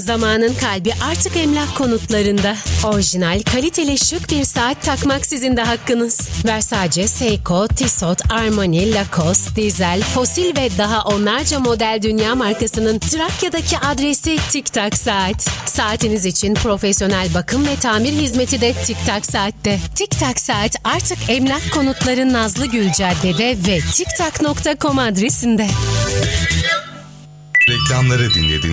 Zamanın kalbi artık Emlak Konutları'nda. Orijinal, kaliteli, şık bir saat takmak sizin de hakkınız. Versace, Seiko, Tissot, Armani, Lacoste, Diesel, Fossil ve daha onlarca model dünya markasının Trakya'daki adresi Tik Tak Saat. Saatiniz için profesyonel bakım ve tamir hizmeti de Tik Tak Saat'te. Tik Tak Saat artık Emlak Konutları Nazlıgül Cadde'de ve tiktak.com adresinde. Reklamları dinlediniz.